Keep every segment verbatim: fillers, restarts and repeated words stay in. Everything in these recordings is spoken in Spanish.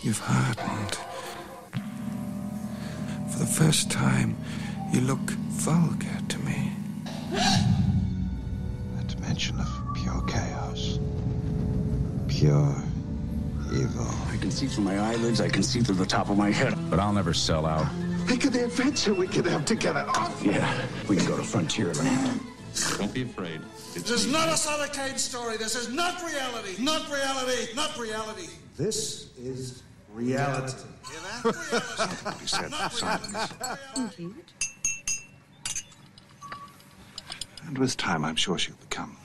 You've hardened. For the first time, you look vulgar to me. A dimension of pure chaos. Pure evil. I can see through my eyelids, I can see through the top of my head. But I'll never sell out. Think of the adventure we could have together. Yeah, we can go to Frontierland. Don't be afraid. This is not a Sutter Kane story. This is not reality. Not reality. Not reality. This is reality. Hear that? You said Not reality. And with time, I'm sure she'll become.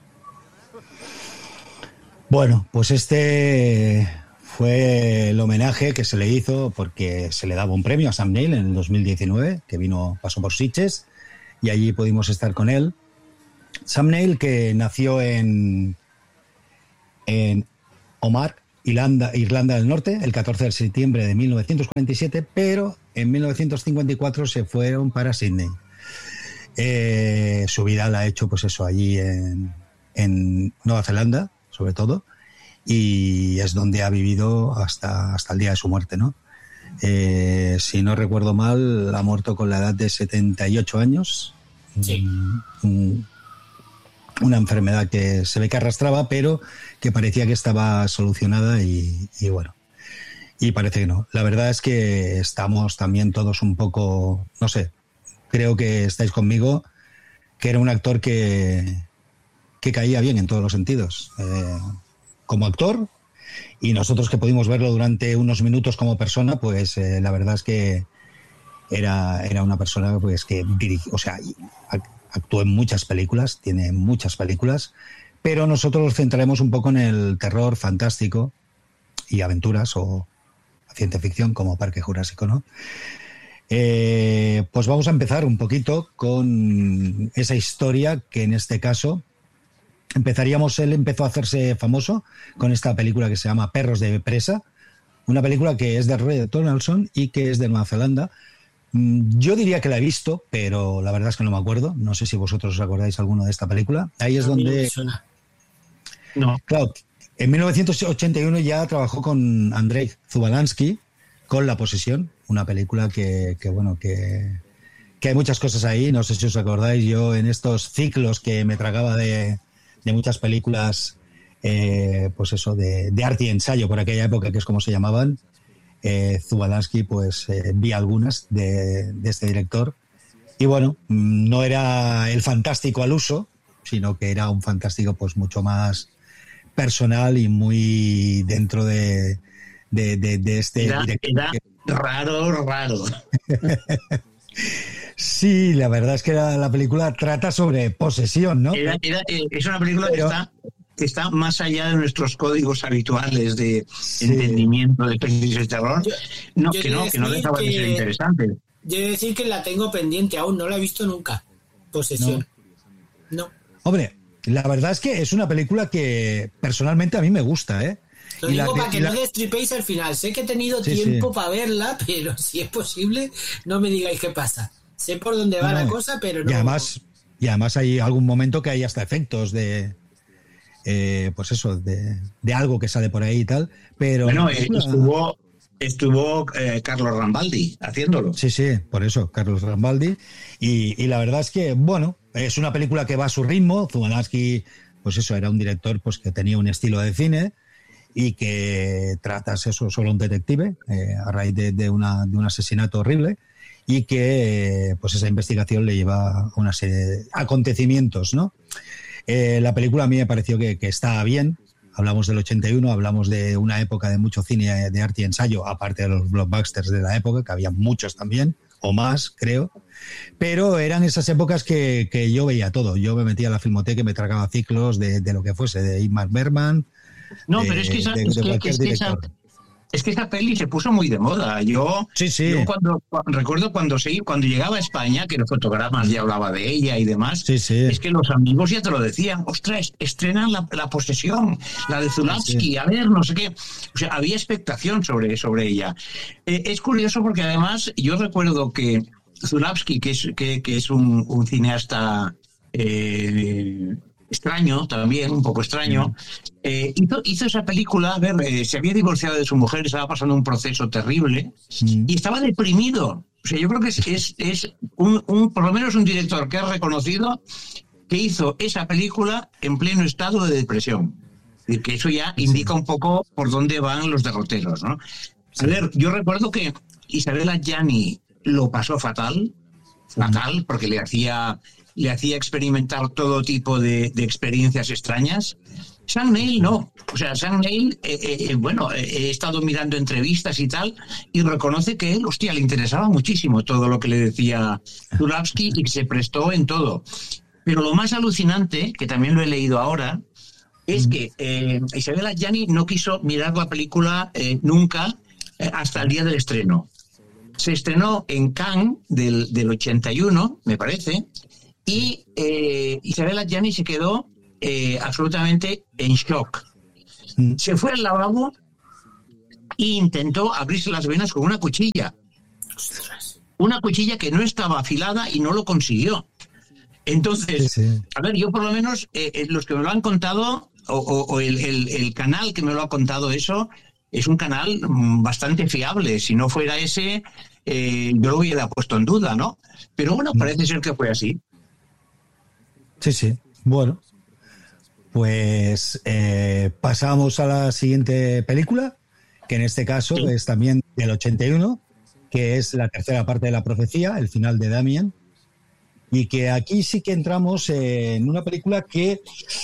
Bueno, pues este fue el homenaje que se le hizo porque se le daba un premio a Sam Neill en el dos mil diecinueve, que vino, pasó por Sitges, y allí pudimos estar con él. Sam Neill, que nació en, en Omagh, Irlanda, Irlanda del Norte, el catorce de septiembre de mil novecientos cuarenta y siete, pero en mil novecientos cincuenta y cuatro se fueron para Sydney. Eh, su vida la ha hecho, pues eso, allí en, en Nueva Zelanda, sobre todo, y es donde ha vivido hasta, hasta el día de su muerte, ¿no? Eh, si no recuerdo mal, ha muerto con la edad de setenta y ocho años. Sí. Un, una enfermedad que se ve que arrastraba, pero que parecía que estaba solucionada y, y bueno, y parece que no. La verdad es que estamos también todos un poco, no sé, creo que estáis conmigo, que era un actor que, que caía bien en todos los sentidos, eh, como actor, y nosotros que pudimos verlo durante unos minutos como persona, pues eh, la verdad es que era, era una persona pues que dirige, o sea, actuó en muchas películas, tiene muchas películas, pero nosotros nos centraremos un poco en el terror fantástico y aventuras o ciencia ficción como Parque Jurásico, ¿no? Eh, pues vamos a empezar un poquito con esa historia que en este caso empezaríamos, él empezó a hacerse famoso con esta película que se llama Perros de presa, una película que es de Roy Donaldson y que es de Nueva Zelanda. Yo diría que la he visto, pero la verdad es que no me acuerdo. No sé si vosotros os acordáis alguno de esta película. Ahí es A mí no donde... me suena. No. Claro, en mil novecientos ochenta y uno ya trabajó con Andrzej Wajda con La posesión, una película que, que bueno, que, que hay muchas cosas ahí. No sé si os acordáis, yo en estos ciclos que me tragaba de, de muchas películas, eh, pues eso, de, de arte y ensayo por aquella época, que es como se llamaban, Eh, Wajda, pues eh, vi algunas de, de este director y bueno, no era el fantástico al uso, sino que era un fantástico pues mucho más personal y muy dentro de, de, de, de este era, director. Era raro, raro. Sí, la verdad es que la, la película trata sobre posesión, ¿no? Era, era, es una película Pero, que está... está más allá de nuestros códigos habituales de sí. entendimiento de pelis de terror. Yo, no, yo que no, que no dejaba de ser interesante. Yo he de decir que la tengo pendiente aún, no la he visto nunca. Posesión. No. no. Hombre, la verdad es que es una película que personalmente a mí me gusta, ¿eh? Lo y digo la, para que la... no destripéis al final. Sé que he tenido sí, tiempo sí. para verla, pero si es posible, no me digáis qué pasa. Sé por dónde va no, la cosa, pero no... Y además, y además hay algún momento que hay hasta efectos de... Eh, pues eso, de, de algo que sale por ahí y tal, pero... Bueno, eh, estuvo, estuvo eh, Carlos Rambaldi haciéndolo. Sí, sí, por eso, Carlos Rambaldi, y, y la verdad es que, bueno, es una película que va a su ritmo. Wajda, pues eso, era un director pues que tenía un estilo de cine y que tratas eso, solo un detective, eh, a raíz de, de, una, de un asesinato horrible, y que, eh, pues esa investigación le lleva a una serie de acontecimientos, ¿no? Eh, la película a mí me pareció que, que está bien. Hablamos del ochenta y uno, hablamos de una época de mucho cine de arte y ensayo, aparte de los blockbusters de la época, que había muchos también, o más, creo. Pero eran esas épocas que, que yo veía todo. Yo me metía a la filmoteca y me tragaba ciclos de, de lo que fuese, de Ingmar Bergman. No, de, pero es que esa, de, es de que, que, es que esa, es que esa peli se puso muy de moda. Yo, sí, sí. yo cuando, cuando recuerdo cuando se, cuando llegaba a España, que los fotogramas ya hablaba de ella y demás, sí, sí. es que los amigos ya te lo decían, ostras, estrenan la, la posesión, la de Zulawski, sí, sí. a ver, no sé qué. O sea, había expectación sobre, sobre ella. Eh, es curioso porque además yo recuerdo que Zulawski, que es, que, que es un, un cineasta eh, extraño también, un poco extraño. Eh, hizo, hizo esa película, a ver, eh, se había divorciado de su mujer, estaba pasando un proceso terrible y estaba deprimido. O sea, yo creo que es, es, es un, un, por lo menos un director que es reconocido que hizo esa película en pleno estado de depresión. Es decir, que eso ya indica un poco por dónde van los derroteros, ¿no? A ver, yo recuerdo que Isabelle Adjani lo pasó fatal, fatal, porque le hacía, le hacía experimentar todo tipo de, de experiencias extrañas. Sam Neill no. O sea, Sam Neill, eh, eh, bueno, eh, he estado mirando entrevistas y tal, y reconoce que él, hostia, le interesaba muchísimo todo lo que le decía Zulawski y que se prestó en todo. Pero lo más alucinante, que también lo he leído ahora, es que eh, Isabelle Adjani no quiso mirar la película eh, nunca eh, hasta el día del estreno. Se estrenó en Cannes del, del ochenta y uno, me parece, y eh, Isabelle Adjani se quedó Eh, absolutamente en shock. Se fue al lavabo e intentó abrirse las venas con una cuchilla. Una cuchilla que no estaba afilada y no lo consiguió. Entonces, sí, sí. a ver, yo por lo menos, eh, los que me lo han contado, o, o, o el, el, el canal que me lo ha contado eso, es un canal bastante fiable. Si no fuera ese, eh, yo lo hubiera puesto en duda, ¿no? Pero bueno, parece ser que fue así. Sí, sí. Bueno. Pues eh, pasamos a la siguiente película, que en este caso sí. es también del ochenta y uno, que es la tercera parte de La Profecía, el final de Damien, y que aquí sí que entramos en una película que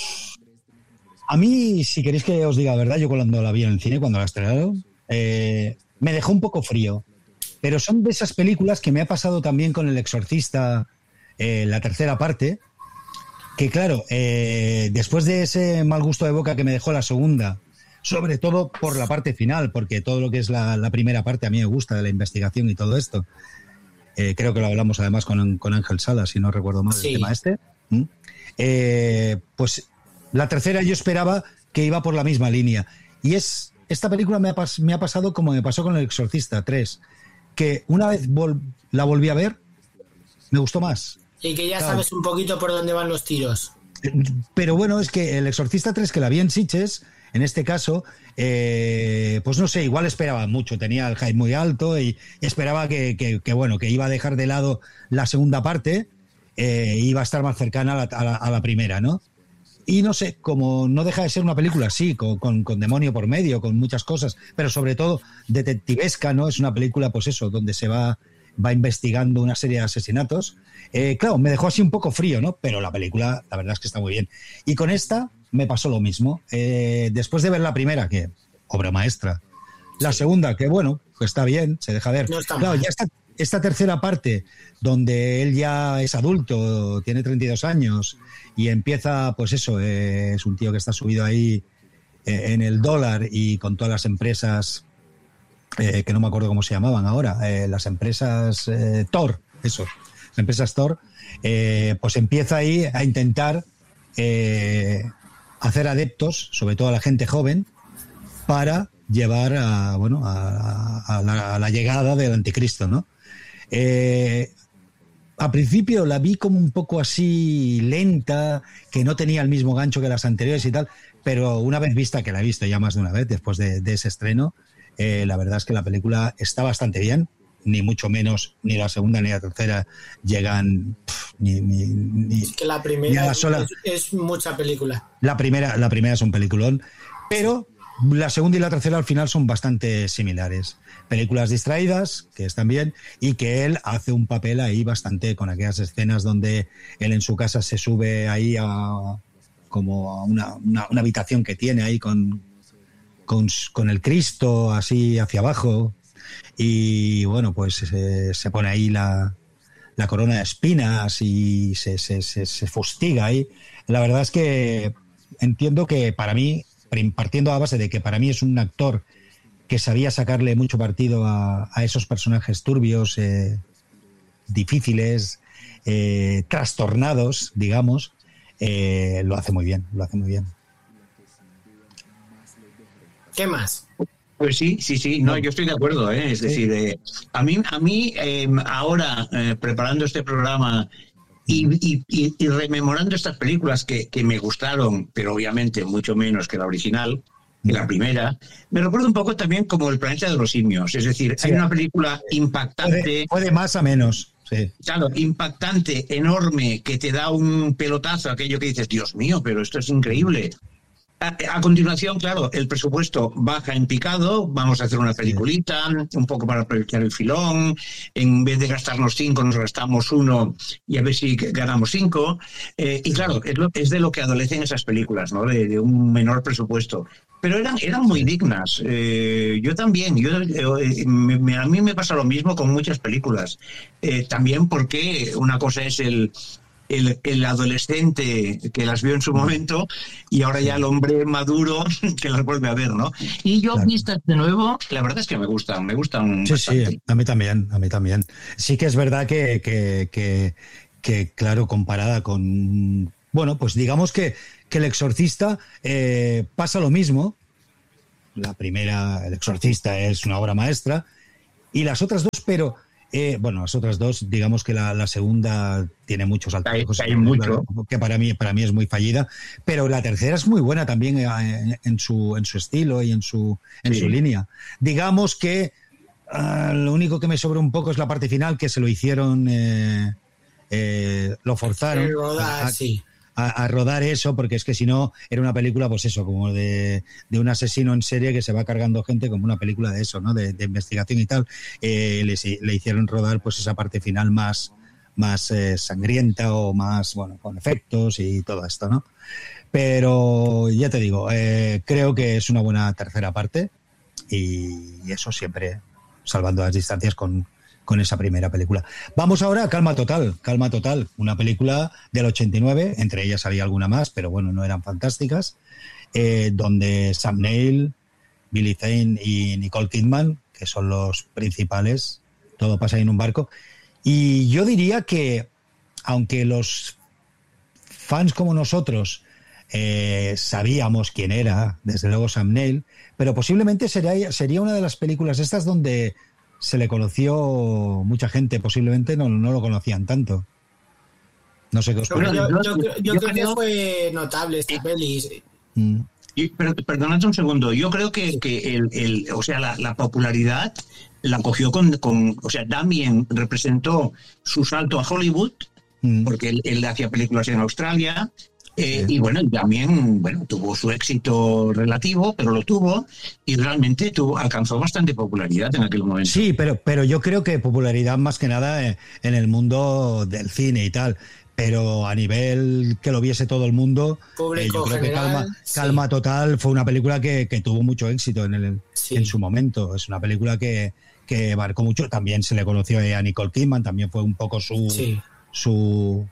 a mí, si queréis que os diga la verdad, yo cuando la vi en el cine, cuando la estrenaron, eh, me dejó un poco frío, pero son de esas películas que me ha pasado también con El Exorcista, eh, la tercera parte, que claro, eh, después de ese mal gusto de boca que me dejó la segunda, sobre todo por la parte final, porque todo lo que es la, la primera parte a mí me gusta, de la investigación y todo esto, eh, creo que lo hablamos además con, con Ángel Sala, si no recuerdo mal, sí. el tema este, ¿Mm? eh, pues la tercera yo esperaba que iba por la misma línea, y es esta película me ha, pas, me ha pasado como me pasó con El Exorcista tres, que una vez vol, la volví a ver, me gustó más. Y que ya claro. sabes un poquito por dónde van los tiros. Pero bueno, es que El Exorcista tres, que la vi en Sitges, en este caso, eh, pues no sé, igual esperaba mucho, tenía el hype muy alto y esperaba que, que, que bueno, que iba a dejar de lado la segunda parte, eh, iba a estar más cercana a la, a, la, a la primera, ¿no? Y no sé, como no deja de ser una película así, con, con, con demonio por medio, con muchas cosas, pero sobre todo detectivesca, ¿no? Es una película, pues eso, donde se va... va investigando una serie de asesinatos. Eh, claro, me dejó así un poco frío, ¿no? Pero la película, la verdad es que está muy bien. Y con esta me pasó lo mismo. Eh, después de ver la primera, que obra maestra. La sí. segunda, que bueno, pues está bien, se deja ver. No está claro, mal. ya esta, esta tercera parte, donde él ya es adulto, tiene treinta y dos años, y empieza, pues eso, eh, es un tío que está subido ahí eh, en el dólar y con todas las empresas... Eh, que no me acuerdo cómo se llamaban ahora, eh, las empresas eh, Tor, eso, las empresas Tor, eh, pues empieza ahí a intentar eh, hacer adeptos, sobre todo a la gente joven, para llevar a, bueno, a, a, la, a la llegada del anticristo, ¿no? Eh, al principio la vi como un poco así lenta, que no tenía el mismo gancho que las anteriores y tal, pero una vez vista, que la he visto ya más de una vez después de, de ese estreno, Eh, la verdad es que la película está bastante bien, ni mucho menos ni la segunda ni la tercera llegan pff, ni, ni, ni, es que la primera ni a la sola. Es, es mucha película. La primera, la primera es un peliculón, pero la segunda y la tercera al final son bastante similares. Películas distraídas, que están bien, y que él hace un papel ahí bastante con aquellas escenas donde él en su casa se sube ahí a como a una, una, una habitación que tiene ahí con Con, con el Cristo así hacia abajo, y bueno, pues se, se pone ahí la, la corona de espinas y se, se, se, se fustiga ahí. La verdad es que entiendo que para mí, partiendo a base de que para mí es un actor que sabía sacarle mucho partido a, a esos personajes turbios, eh, difíciles, eh, trastornados, digamos, eh, lo hace muy bien, lo hace muy bien. ¿Qué más? Pues sí, sí, sí, no, yo estoy de acuerdo, ¿eh? Es decir, eh, a mí, a mí eh, ahora, eh, preparando este programa Y, y, y, y rememorando estas películas que, que me gustaron, pero obviamente mucho menos que la original, que la primera, me recuerdo un poco también como El planeta de los simios. Es decir, sí, hay una película impactante. Puede, puede más a menos. Sí. Claro, impactante, enorme, que te da un pelotazo, aquello que dices, Dios mío, pero esto es increíble. A, a continuación, claro, el presupuesto baja en picado, vamos a hacer una peliculita, un poco para aprovechar el filón, en vez de gastarnos cinco, nos gastamos uno y a ver si ganamos cinco. Eh, y claro, es, lo, es de lo que adolecen esas películas, ¿no? De, de un menor presupuesto. Pero eran, eran muy dignas. Eh, yo también, yo, eh, me, a mí me pasa lo mismo con muchas películas. Eh, también porque una cosa es el... El, el adolescente que las vio en su momento y ahora ya el hombre maduro que las vuelve a ver, ¿no? Y yo claro. vistas de nuevo, la verdad es que me gustan, me gustan sí, bastante. Sí, a mí también, a mí también. Sí que es verdad que, que, que, que claro, comparada con... Bueno, pues digamos que, que El Exorcista eh, pasa lo mismo. La primera, El Exorcista, es una obra maestra y las otras dos, pero... Eh, bueno, las otras dos, digamos que la, la segunda tiene muchos altibajos, hay, hay mucho. que para mí, para mí es muy fallida, pero la tercera es muy buena también en, en su, en su estilo y en su, en sí. su línea. Digamos que uh, lo único que me sobra un poco es la parte final, que se lo hicieron, eh, eh, lo forzaron rodar, a, sí. a, a rodar eso, porque es que si no era una película, pues eso, como de, de un asesino en serie que se va cargando gente, como una película de eso, ¿no? De, de investigación y tal. Eh, le, le hicieron rodar pues esa parte final más, más eh, sangrienta o más, bueno, con efectos y todo esto, ¿no? Pero ya te digo, eh, creo que es una buena tercera parte y eso siempre salvando las distancias con con esa primera película. Vamos ahora a Calma Total. Calma Total, una película del ochenta y nueve, entre ellas había alguna más, pero bueno, no eran fantásticas, eh, donde Sam Neill, Billy Zane y Nicole Kidman, que son los principales, todo pasa en un barco. Y yo diría que, aunque los fans como nosotros eh, sabíamos quién era, desde luego Sam Neill, pero posiblemente sería, sería una de las películas estas donde se le conoció mucha gente, posiblemente no, no lo conocían tanto. No sé qué os parece. Yo, yo, yo, yo, yo creo que fue notable esta peli. Mm. Y, pero, perdonad un segundo, yo creo que, que el, el, o sea, la, la popularidad la cogió con, con, o sea, Damien representó su salto a Hollywood, mm. porque él, él hacía películas en Australia. Eh, sí. Y bueno, también bueno, tuvo su éxito relativo, pero lo tuvo y realmente tuvo, alcanzó bastante popularidad en aquel momento. Sí, pero, pero yo creo que popularidad más que nada en, en el mundo del cine y tal. Pero a nivel que lo viese todo el mundo, eh, yo creo general, que Calma, sí. Calma Total fue una película que, que tuvo mucho éxito en, el, sí. en su momento. Es una película que, que marcó mucho. También se le conoció a Nicole Kidman, también fue un poco su... Sí. su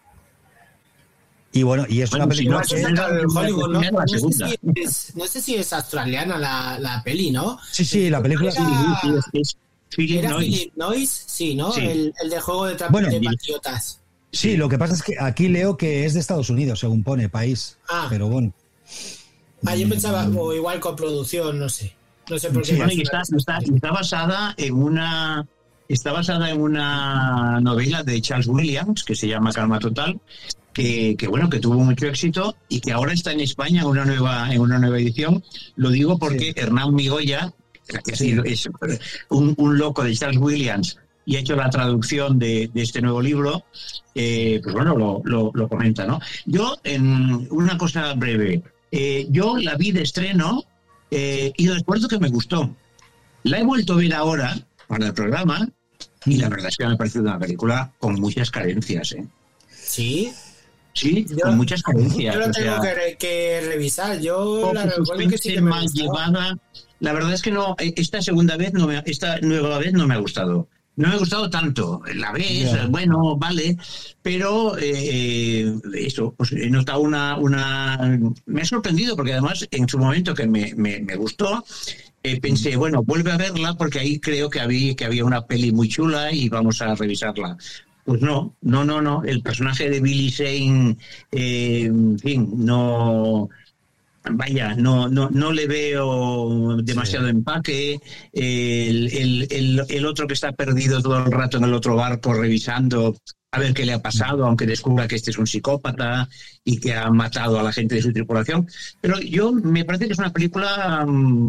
Y bueno, y es bueno, una película si no, que... Es Hollywood, ¿no? No, sé si es, no sé si es australiana la, la peli, ¿no? Sí, sí, la película... Era, sí, sí, es, Philip ¿era Noyce. Philip Noyce? Sí, ¿no? Sí. El, el de Juego de Trampas bueno, de Patriotas. Sí, lo que pasa es que aquí leo que es de Estados Unidos, según pone, país. Ah. Pero bueno. Ah, yo pensaba, o igual con producción, no sé. No sé por qué. Sí, bueno, y está, está, está basada en una... Está basada en una novela de Charles Williams, que se llama Calma Total, Que, que bueno, que tuvo mucho éxito y que ahora está en España en una nueva, en una nueva edición. Lo digo porque sí. Hernán Migoya, que sí. es un, un loco de Charles Williams y ha hecho la traducción de, de este nuevo libro, eh, pues bueno, lo, lo, lo comenta, ¿no? Yo, en una cosa breve, eh, yo la vi de estreno eh, y recuerdo que me gustó. La he vuelto a ver ahora para el programa y la verdad es que me ha parecido una película con muchas carencias, ¿eh? ¿Sí? Sí, yo, con muchas carencias. Yo lo tengo o sea, que, que revisar. Yo la recuerdo que sí que me mal llevada. La verdad es que no, esta segunda vez, no me, esta nueva vez no me ha gustado. No me ha gustado tanto. La vez, yeah. bueno, vale, pero eh, eso, pues he notado una, una... Me ha sorprendido porque además en su momento que me, me, me gustó, eh, pensé, bueno, vuelve a verla porque ahí creo que había, que había una peli muy chula y vamos a revisarla. Pues no, no, no, no. El personaje de Billy Zane, eh, en fin, no... Vaya, no, no, no le veo demasiado sí. empaque. El, el, el, el otro que está perdido todo el rato en el otro barco revisando, a ver qué le ha pasado, aunque descubra que este es un psicópata y que ha matado a la gente de su tripulación. Pero yo me parece que es una película,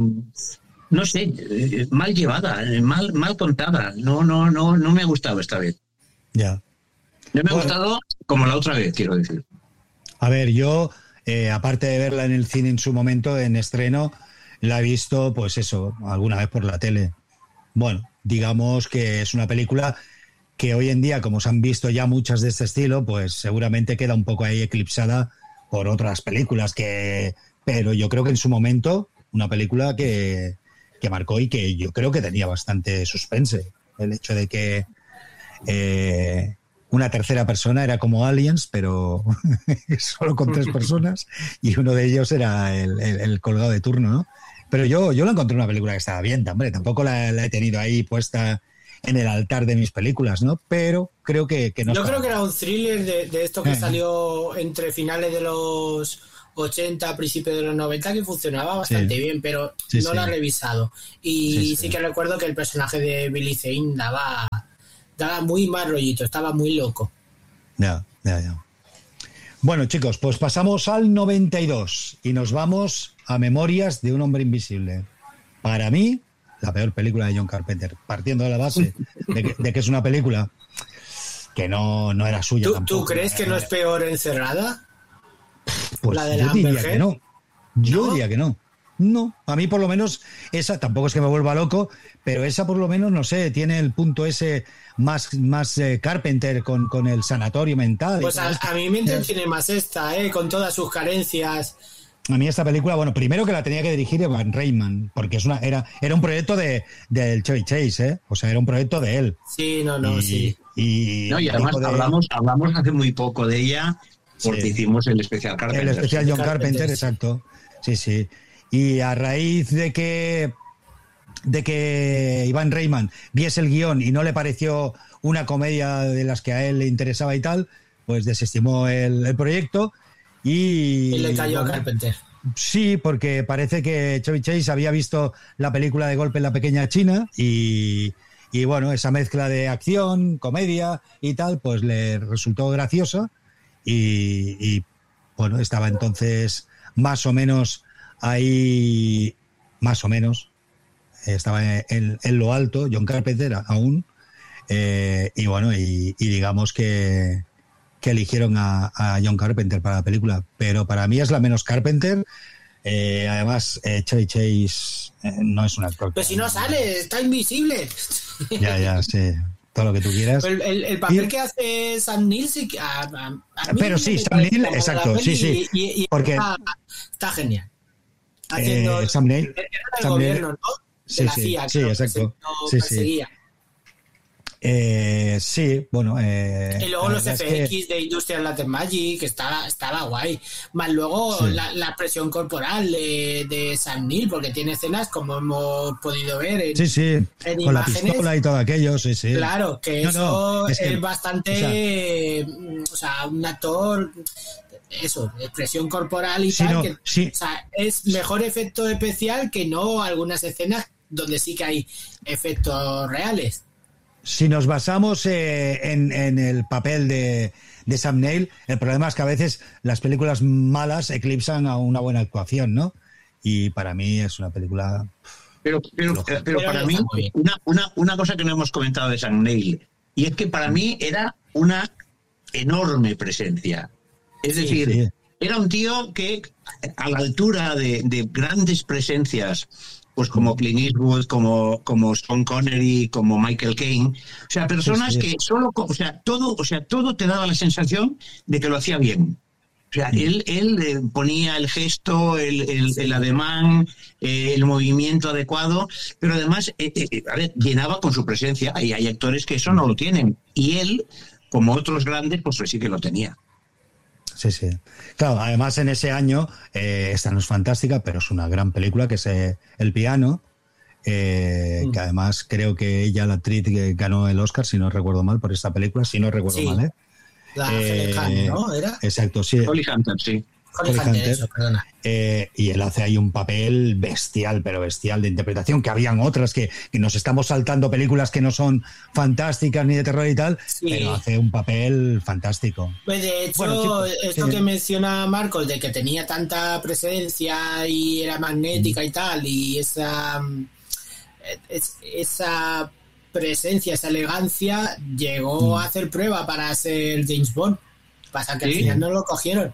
no sé, mal llevada, mal, mal contada. No, no, no, no me ha gustado esta vez. Ya. No me ha Bueno. gustado como la otra vez, quiero decir. A ver, yo, eh, aparte de verla en el cine en su momento, en estreno, la he visto, pues eso, alguna vez por la tele. Bueno, digamos que es una película que hoy en día, como se han visto ya muchas de este estilo, pues seguramente queda un poco ahí eclipsada por otras películas que, pero yo creo que en su momento, una película que, que marcó y que yo creo que tenía bastante suspense. El hecho de que eh, una tercera persona era como Aliens, pero solo con tres personas, y uno de ellos era el, el, el colgado de turno, ¿no? Pero yo, yo la encontré una película que estaba bien, hombre, tampoco la, la he tenido ahí puesta en el altar de mis películas, ¿no? Pero creo que, que no. Yo está creo mal. que era un thriller de, de esto que Eh. salió entre finales de los ochenta, principios de los noventa, que funcionaba bastante Sí. bien, pero Sí, no sí. la he revisado. Y Sí, sí, sí. que recuerdo que el personaje de Billy Zane daba, daba muy mal rollito, estaba muy loco. Ya, ya, ya. Bueno, chicos, pues pasamos al noventa y dos y nos vamos a Memorias de un hombre invisible. Para mí, la peor película de John Carpenter, partiendo de la base de que, de que es una película que no, no era suya ¿Tú, tampoco. ¿Tú crees que no es peor Encerrada? Pues la de yo la diría Amber que Heard? no. Yo ¿No? diría que no. No, a mí por lo menos esa, tampoco es que me vuelva loco, pero esa por lo menos, no sé, tiene el punto ese más, más eh, Carpenter con, con el sanatorio mental. y Pues todo a, esto. a mí me entretiene más esta, ¿eh? Con todas sus carencias. A mí esta película, bueno, primero que la tenía que dirigir Evan Reitman, porque es una, era, era un proyecto de del Chevy Chase, ¿eh? O sea, era un proyecto de él. Sí, no, no, y, sí. Y, No, y además de- hablamos, hablamos hace muy poco de ella porque Sí. hicimos el especial Carpenter. El especial John Carpenter, Carpenter, sí. exacto. Sí, sí. Y a raíz de que de que Ivan Reitman viese el guión y no le pareció una comedia de las que a él le interesaba y tal, pues desestimó el, el proyecto y... Y le cayó a bueno, Carpenter. sí, porque parece que Chevy Chase había visto la película de Golpe en la Pequeña China y, y bueno, esa mezcla de acción, comedia y tal, pues le resultó graciosa y, y bueno, estaba entonces más o menos ahí, más o menos, estaba en, en lo alto, John Carpenter aún, eh, y bueno, y, y digamos que, que eligieron a, a John Carpenter para la película, pero para mí es la menos Carpenter. Eh, además, eh, Chevy Chase eh, no es un actor. Pero si no sale, está invisible. Ya, ya, sí, todo lo que tú quieras. El, el, el papel Y- que hace Sam Neill, sí que a, a- a mí Pero me sí, parece Sam Neill, una buena exacto, peli sí, sí, y- y- y porque- está, está genial. Eh, Haciendo Sam Neill, era del Sam Neill- gobierno, ¿no? De sí, la sí, C I A, sí, creo que exacto. se- Sí, sí. perseguía. Eh, sí, bueno. Eh, Y luego la los verdad F es X que- de Industrial Light and Magic, que estaba, estaba guay. Más luego Sí. la, la expresión corporal de, de Sam Neill, porque tiene escenas, como hemos podido ver en, Sí, sí, en con la imágenes. pistola y todo aquello, sí, sí. Claro, que No, eso no, es, es que- bastante, mm, o sea, un actor, eso, expresión corporal y Sí, tal, no, que, sí. o sea, es mejor efecto especial que no algunas escenas donde sí que hay efectos reales. Si nos basamos eh, en, en el papel de, de Sam Neill, el problema es que a veces las películas malas eclipsan a una buena actuación, ¿no? Y para mí es una película... Pero, pero, Floja. pero, Pero para no mí, está muy bien. una, una, una cosa que no hemos comentado de Sam Neill, y es que para mí era una enorme presencia. Es Sí, decir, sí. era un tío que a la altura de, de grandes presencias, pues como Clint Eastwood, como, como Sean Connery, como Michael Caine, o sea, personas Sí, sí. que solo, co- o sea, todo, o sea, todo te daba la sensación de que lo hacía bien. O sea, él, él eh, ponía el gesto, el, el, el ademán, eh, el movimiento adecuado, pero además, eh, eh, a ver, llenaba con su presencia. Hay, hay actores que eso no lo tienen. Y él, como otros grandes, pues sí que lo tenía. Sí, sí. Claro, además en ese año, eh, esta no es fantástica, pero es una gran película, que es eh, El piano, eh, Mm. que además creo que ella, la actriz, que ganó el Oscar, si no recuerdo mal, por esta película, si no recuerdo Sí. mal, ¿eh? La Eh, Helen Hunt, ¿no? ¿Era? Exacto, sí. Holly Hunter, sí. Holly Hunter, eso, perdona. Eh, y él hace ahí un papel bestial, pero bestial de interpretación, que habían otras que, que nos estamos saltando películas que no son fantásticas ni de terror y tal, sí. pero hace un papel fantástico. Pues de hecho, bueno, chicos, esto sí. que menciona Marcos, de que tenía tanta presencia y era magnética mm. y tal, y esa, esa presencia, esa elegancia, llegó mm. a hacer prueba para ser James Bond. Pasa que sí. al final no lo cogieron.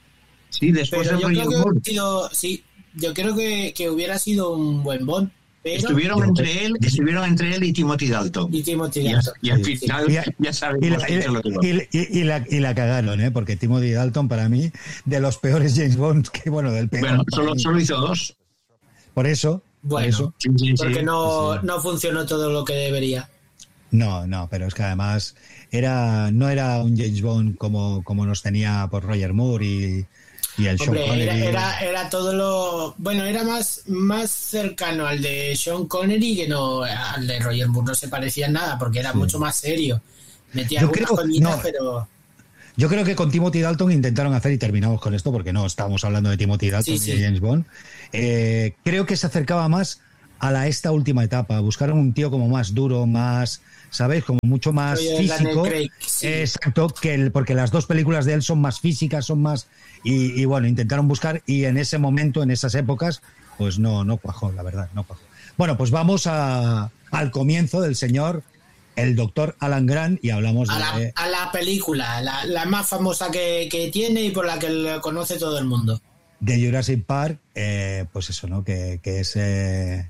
Sí, después pero yo creo que hubiera sido, sí, yo creo que, que hubiera sido un buen Bond. Pero estuvieron entre él, estuvieron entre él y Timothy Dalton. Y Timothy Dalton. Y, y al final y a, ya sabemos y la, qué es lo que va. Y, y, y, la, y la cagaron, ¿eh? Porque Timothy Dalton para mí de los peores James Bond que bueno del peor. Bueno, solo, solo hizo dos. Por eso. Bueno, por eso. Sí, sí, porque sí, no, sí. no funcionó todo lo que debería. No, no, pero es que además era no era un James Bond como, como nos tenía por Roger Moore y, y el Hombre, Sean Connery. Era, era, era todo lo... Bueno, era más, más cercano al de Sean Connery que no al de Roger Moore. No se parecía en nada porque era sí. mucho más serio. Metía yo algunas creo, coñitas, no, pero... Yo creo que con Timothy Dalton intentaron hacer, y terminamos con esto porque no estamos hablando de Timothy Dalton sí, y de sí. James Bond, eh, creo que se acercaba más a la esta última etapa. Buscaron un tío como más duro, más... ¿Sabéis? Como mucho más Oye, físico. Craig, sí. Exacto, que el, porque las dos películas de él son más físicas, son más... Y, y bueno, intentaron buscar y en ese momento, en esas épocas, pues no, no cuajó, la verdad, no cuajó. Bueno, pues vamos a, al comienzo del señor, el doctor Alan Grant, y hablamos a de... La, a la película, la, la más famosa que, que tiene y por la que lo conoce todo el mundo. De Jurassic Park, eh, pues eso, ¿no? Que, que es... Eh,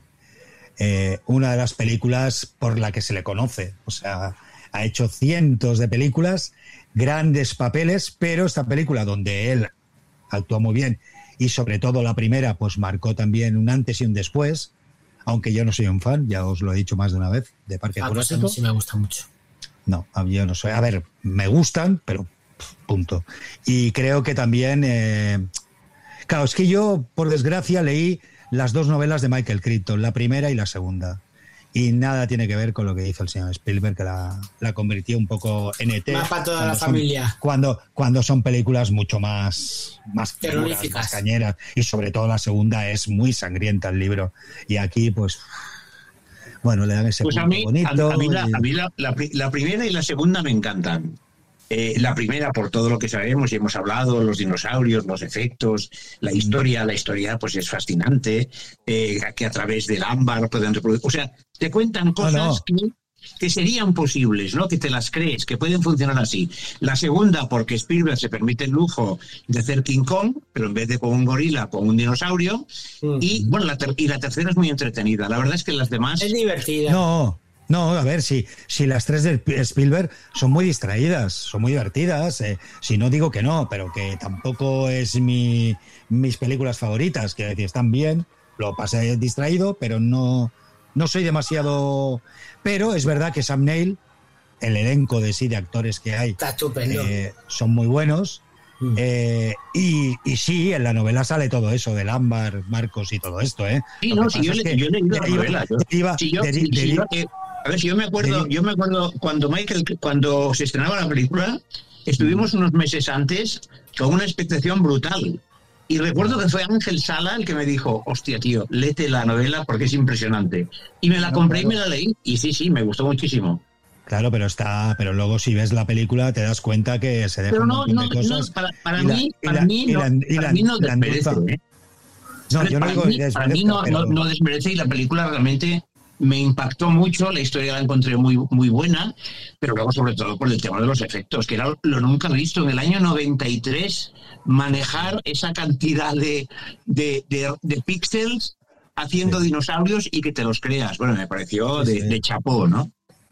Eh, una de las películas por la que se le conoce, o sea, ha hecho cientos de películas, grandes papeles, pero esta película donde él actuó muy bien y sobre todo la primera pues marcó también un antes y un después, aunque yo no soy un fan, ya os lo he dicho más de una vez, de Parque ah, Jurásico. Pues a mí sí me gusta mucho. No, yo no soy, a ver, me gustan, pero punto. Y creo que también, eh, claro, es que yo por desgracia leí las dos novelas de Michael Crichton, la primera y la segunda. Y nada tiene que ver con lo que hizo el señor Spielberg, que la, la convirtió un poco en E T. Más para toda la son, familia. Cuando, cuando son películas mucho más, más terroríficas, más cañeras. Y sobre todo la segunda es muy sangrienta el libro. Y aquí, pues, bueno, le dan ese pues punto a mí, bonito. A, a mí, la, y... a mí la, la, la primera y la segunda me encantan. Eh, la primera por todo lo que sabemos y hemos hablado, los dinosaurios, los efectos, la historia, la historia pues es fascinante, eh, que a través del ámbar pueden reproducir, o sea, te cuentan cosas no, no. Que, que serían posibles, ¿no? Que te las crees, que pueden funcionar así. La segunda porque Spielberg se permite el lujo de hacer King Kong, pero en vez de con un gorila, con un dinosaurio, uh-huh. y bueno, la ter- y la tercera es muy entretenida. La verdad es que las demás... Es divertida. No... No, a ver, si, si las tres de Spielberg son muy distraídas, son muy divertidas, eh, si no digo que no, pero que tampoco es mi, mis películas favoritas, que decir, están bien, lo pasé distraído, pero no, no soy demasiado... Pero es verdad que Sam Neill, el elenco de sí de actores que hay, está estupendo. Eh, son muy buenos, mm. eh, y, y sí, en la novela sale todo eso, del ámbar, Marcos y todo esto, ¿eh? Sí, no, si yo, le, que yo he leído la novela. Yo, deriva, si yo, deri, si deri, yo, eh, A ver, si yo me acuerdo, yo me acuerdo cuando Michael, cuando se estrenaba la película, estuvimos unos meses antes con una expectación brutal. Y recuerdo que fue Ángel Sala el que me dijo, hostia, tío, léete la novela porque es impresionante. Y me la compré y me la leí. Y sí, sí, me gustó muchísimo. Claro, pero está, pero luego si ves la película te das cuenta que se deja no, un montón no, de cosas. No, para, para mí, la, para mí no, la, para mí no desmerece. ¿eh? No, yo no para, digo mí, para mí no, pero... no, no desmerece y la película realmente me impactó mucho, la historia la encontré muy, muy buena, pero luego sobre todo por el tema de los efectos, que era lo nunca visto en el año noventa y tres, manejar esa cantidad de, de, de, de píxeles haciendo sí. dinosaurios y que te los creas. Bueno, me pareció de, sí. de chapó, ¿no?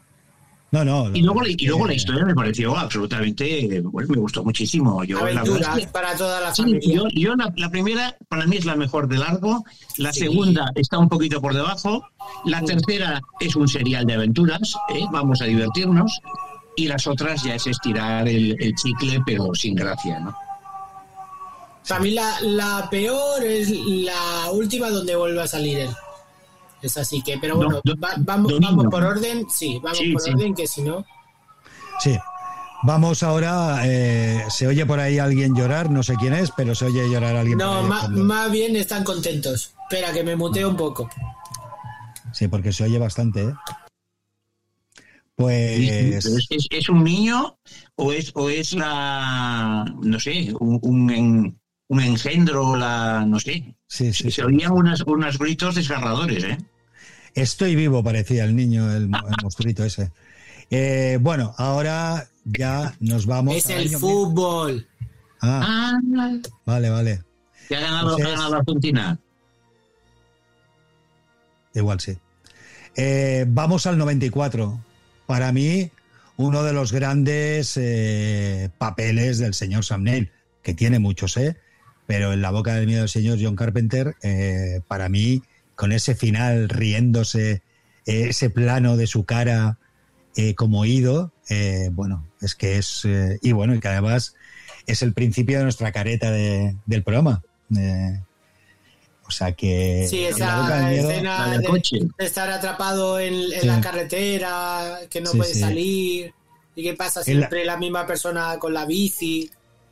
No, no. Y luego, y luego la historia me pareció absolutamente, bueno, me gustó muchísimo. Yo, Aventura, la verdad, para toda la sí, familia. Yo, yo la, la primera, para mí es la mejor de largo. La sí. segunda está un poquito por debajo. La sí. tercera es un serial de aventuras, ¿eh? Vamos a divertirnos. Y las otras ya es estirar el, el chicle, pero sin gracia, ¿no? Para mí la, la peor es la última donde vuelve a salir él. Es así que, pero bueno, do, do, va, vamos, vamos por orden, sí, vamos sí, por sí. orden, que si no... Sí, Vamos ahora, eh, se oye por ahí alguien llorar, no sé quién es, pero se oye llorar a alguien. No, por ahí ma- más bien están contentos. Espera, que me muteo un poco. Sí, porque se oye bastante, ¿eh? Pues... ¿Es, es, es un niño o es, o es la, no sé, un, un, un engendro, la, no sé? Sí, sí, se sí. oían unos, unos gritos desgarradores, ¿eh? Estoy vivo, parecía el niño, el, el monstruito ese. Eh, bueno, ahora ya nos vamos. Es al el año fútbol. mil- Ah, Ah, vale, vale. que ha ganado, Pues ha es- ganado Argentina. Igual sí. Eh, vamos al noventa y cuatro. Para mí, uno de los grandes eh, papeles del señor Sam Neill, que tiene muchos, ¿eh? Pero en La boca del miedo del señor John Carpenter, eh, para mí, con ese final riéndose, eh, ese plano de su cara eh, como oído, eh, bueno, es que es... Eh, y bueno, y que además es el principio de nuestra careta de, del programa. Eh, o sea que... Sí, La boca del esa miedo- escena la del de, coche. de estar atrapado en, en Sí. la carretera, que no Sí, puede sí. salir, y que pasa En la- siempre la misma persona con la bici.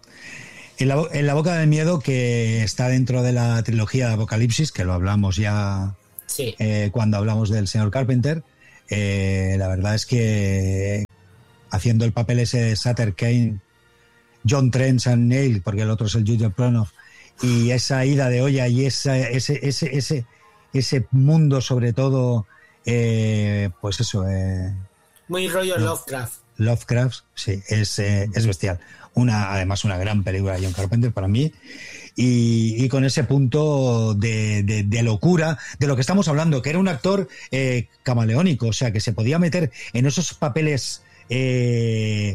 En la, en la boca del miedo, que está dentro de la trilogía de Apocalipsis, que lo hablamos ya Sí. eh, cuando hablamos del señor Carpenter, eh, la verdad es que haciendo el papel ese de Sutter Kane, John Trent, Sam Neill, porque el otro es el Judge Pronoff, y esa ida de olla y esa, ese, ese, ese, ese mundo sobre todo, eh, pues eso, eh, Muy rollo No. Lovecraft. Lovecraft, sí, es, eh, es bestial. Una, además, una gran película de John Carpenter para mí. Y, y con ese punto de, de, de locura, de lo que estamos hablando, que era un actor eh, camaleónico, o sea, que se podía meter en esos papeles eh,